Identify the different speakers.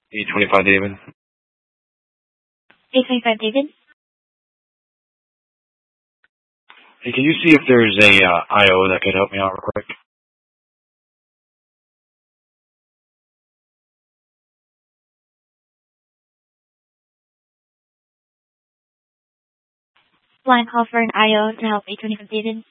Speaker 1: 825 David.
Speaker 2: 825 David.
Speaker 1: Hey, can you see if there's a IO that could help me out real quick?
Speaker 2: Line call for an IO to help 825 David.